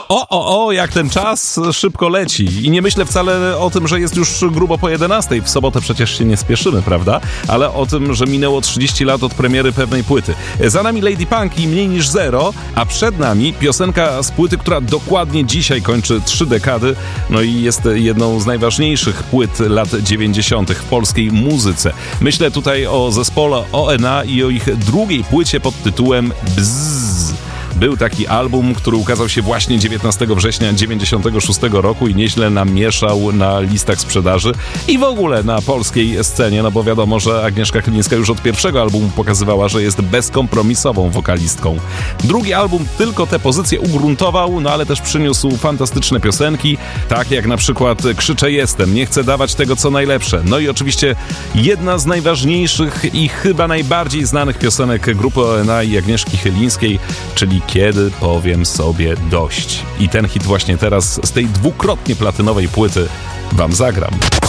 Jak ten czas szybko leci. I nie myślę wcale o tym, że jest już grubo po 11. W sobotę przecież się nie spieszymy, prawda? Ale o tym, że minęło 30 lat od premiery pewnej płyty. Za nami Lady Punk i Mniej niż zero, a przed nami piosenka z płyty, która dokładnie dzisiaj kończy 3 dekady, no i jest jedną z najważniejszych płyt lat 90. w polskiej muzyce. Myślę tutaj o zespole ONA i o ich drugiej płycie pod tytułem Bzzz. Był taki album, który ukazał się właśnie 19 września 96 roku i nieźle namieszał na listach sprzedaży i w ogóle na polskiej scenie, no bo wiadomo, że Agnieszka Chylińska już od pierwszego albumu pokazywała, że jest bezkompromisową wokalistką. Drugi album tylko tę pozycję ugruntował, no ale też przyniósł fantastyczne piosenki, tak jak na przykład Krzyczę jestem, nie chcę dawać tego co najlepsze. No i oczywiście jedna z najważniejszych i chyba najbardziej znanych piosenek grupy ONA i Agnieszki Chylińskiej, czyli Kiedy powiem sobie dość. I ten hit właśnie teraz z tej dwukrotnie platynowej płyty wam zagram.